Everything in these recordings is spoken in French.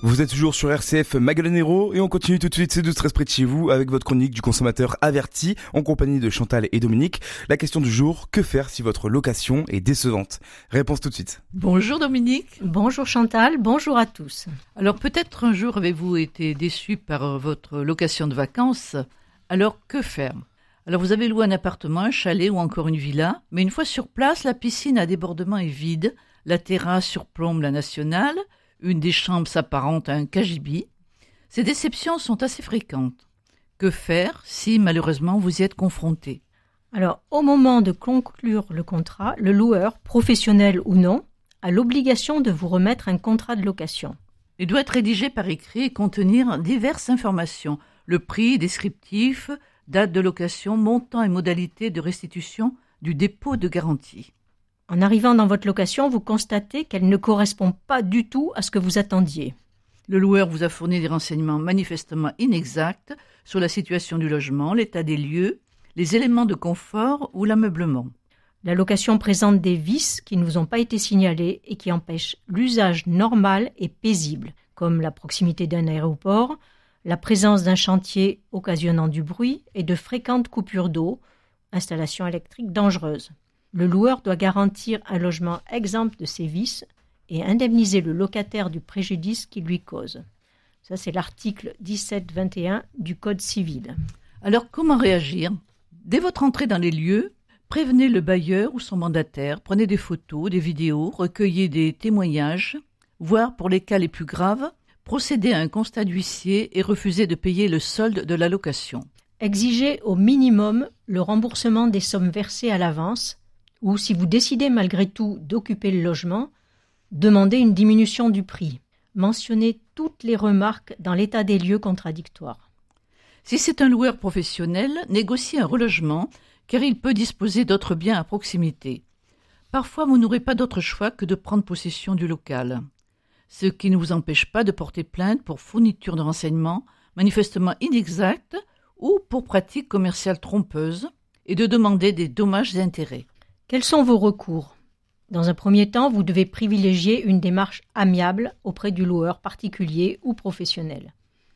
Vous êtes toujours sur RCF Magalanero et on continue tout de suite, c'est 12 très près de chez vous avec votre chronique du consommateur averti en compagnie de Chantal et Dominique. La question du jour, que faire si votre location est décevante? Réponse tout de suite. Bonjour Dominique. Bonjour Chantal, bonjour à tous. Alors peut-être un jour avez-vous été déçu par votre location de vacances. Alors que faire? Alors vous avez loué un appartement, un chalet ou encore une villa, mais une fois sur place, la piscine à débordement est vide, la terrasse surplombe la nationale, une des chambres s'apparente à un cagibi. Ces déceptions sont assez fréquentes. Que faire si malheureusement vous y êtes confronté? Alors au moment de conclure le contrat, le loueur, professionnel ou non, a l'obligation de vous remettre un contrat de location. Il doit être rédigé par écrit et contenir diverses informations, le prix, descriptif, date de location, montant et modalité de restitution du dépôt de garantie. En arrivant dans votre location, vous constatez qu'elle ne correspond pas du tout à ce que vous attendiez. Le loueur vous a fourni des renseignements manifestement inexacts sur la situation du logement, l'état des lieux, les éléments de confort ou l'ameublement. La location présente des vices qui ne vous ont pas été signalés et qui empêchent l'usage normal et paisible, comme la proximité d'un aéroport, la présence d'un chantier occasionnant du bruit et de fréquentes coupures d'eau, installations électriques dangereuses. Le loueur doit garantir un logement exempt de ces vices et indemniser le locataire du préjudice qu'il lui cause. Ça, c'est l'article 17-21 du Code civil. Alors, comment réagir? Dès votre entrée dans les lieux, prévenez le bailleur ou son mandataire, prenez des photos, des vidéos, recueillez des témoignages, voire pour les cas les plus graves, procédez à un constat d'huissier et refusez de payer le solde de la location. Exigez au minimum le remboursement des sommes versées à l'avance ou, si vous décidez malgré tout d'occuper le logement, demandez une diminution du prix. Mentionnez toutes les remarques dans l'état des lieux contradictoires. Si c'est un loueur professionnel, négociez un relogement car il peut disposer d'autres biens à proximité. Parfois, vous n'aurez pas d'autre choix que de prendre possession du local. Ce qui ne vous empêche pas de porter plainte pour fourniture de renseignements manifestement inexacts ou pour pratiques commerciales trompeuses et de demander des dommages et intérêts. Quels sont vos recours? Dans un premier temps, vous devez privilégier une démarche amiable auprès du loueur particulier ou professionnel.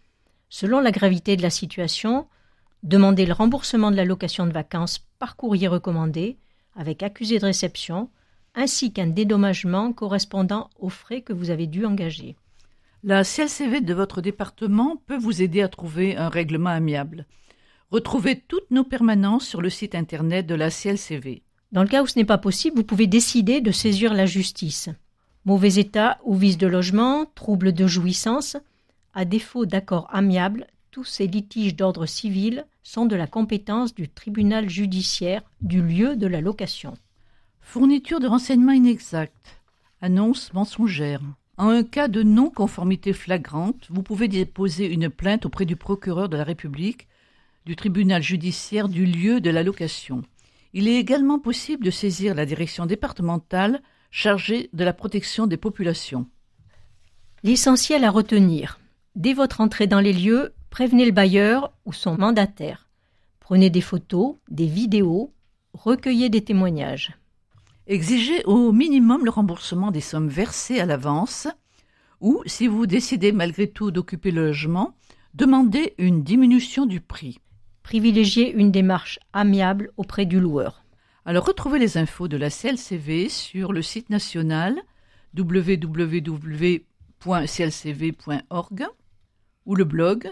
Selon la gravité de la situation, demandez le remboursement de la location de vacances par courrier recommandé avec accusé de réception ainsi qu'un dédommagement correspondant aux frais que vous avez dû engager. La CLCV de votre département peut vous aider à trouver un règlement amiable. Retrouvez toutes nos permanences sur le site internet de la CLCV. Dans le cas où ce n'est pas possible, vous pouvez décider de saisir la justice. Mauvais état ou vice de logement, trouble de jouissance, à défaut d'accord amiable, tous ces litiges d'ordre civil sont de la compétence du tribunal judiciaire du lieu de la location. Fourniture de renseignements inexacts, annonce mensongère. En un cas de non-conformité flagrante, vous pouvez déposer une plainte auprès du procureur de la République, du tribunal judiciaire du lieu de la location. Il est également possible de saisir la direction départementale chargée de la protection des populations. L'essentiel à retenir. Dès votre entrée dans les lieux, prévenez le bailleur ou son mandataire. Prenez des photos, des vidéos, recueillez des témoignages. Exigez au minimum le remboursement des sommes versées à l'avance ou, si vous décidez malgré tout d'occuper le logement, demandez une diminution du prix. Privilégiez une démarche amiable auprès du loueur. Alors retrouvez les infos de la CLCV sur le site national www.clcv.org ou le blog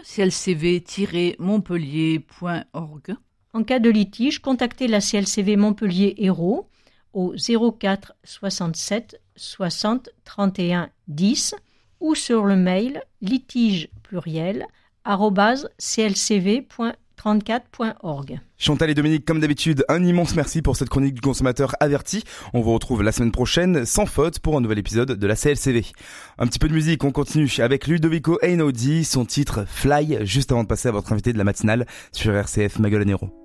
clcv-montpellier.org. En cas de litige, contactez la CLCV Montpellier Hérault au 04 67 60 31 10 ou sur le mail litige@clcv.34.org. Chantal et Dominique, comme d'habitude, un immense merci pour cette chronique du consommateur averti. On vous retrouve la semaine prochaine, sans faute, pour un nouvel épisode de la CLCV. Un petit peu de musique, on continue avec Ludovico Einaudi, son titre Fly, juste avant de passer à votre invité de la matinale sur RCF Magalanero.